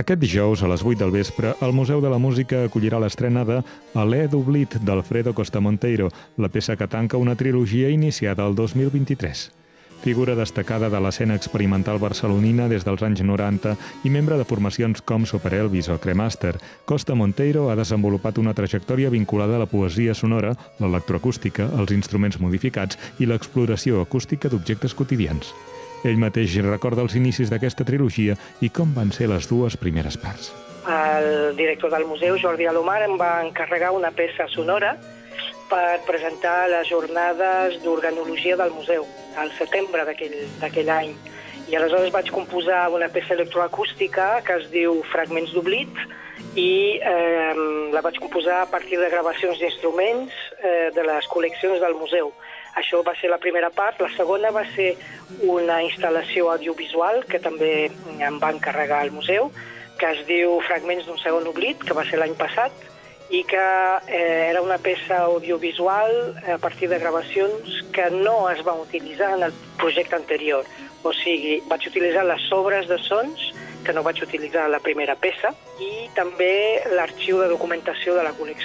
Aquest dijous, a les 8 del vespre, el Museu de la Música acollirà l'estrena de Alè d'Oblit, d'Alfredo Costa Monteiro, la peça que tanca una trilogia iniciada el 2023. Figura destacada de l'escena experimental barcelonina des dels anys 90 i membre de formacions com Super Elvis o Cremaster, Costa Monteiro ha desenvolupat una trajectòria vinculada a la poesia sonora, l'electroacústica, els instruments modificats i l'exploració acústica d'objectes quotidians. Ell mateix recorda els inicis d'aquesta trilogia i com van ser les dues primeres parts. El director del museu, Jordi Alomar, em va encarregar una peça sonora per presentar les jornades d'organologia del museu, al setembre d'aquell any. I aleshores vaig composar una peça electroacústica que es diu Fragments d'Oblit i la vaig composar a partir de gravacions d'instruments de les col·leccions del museu. Això va ser la primera part. La segona va ser una instal·lació audiovisual que també em va encarregar al museu, que es diu Fragments d'un segon oblit, que va ser l'any passat, i que era una peça audiovisual a partir de gravacions que no es van utilitzar en el projecte anterior. O sigui, vaig utilitzar les sobres de sons, que no vaig utilitzar a la primera peça, i també l'arxiu de documentació de la col·lecció.